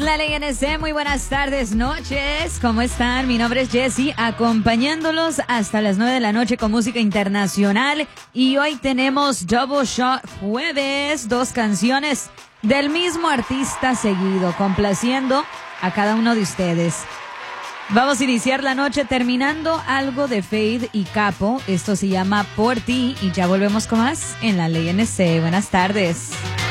la Ley NC, muy buenas tardes, noches, ¿cómo están? Mi nombre es Jessie, acompañándolos hasta las 9 de la noche con música internacional. Y hoy tenemos Double Shot Jueves, 2 canciones del mismo artista seguido, complaciendo a cada uno de ustedes. Vamos a iniciar la noche terminando algo de Fade y Capo. Esto se llama Por Ti y ya volvemos con más en la Ley NC. Buenas tardes.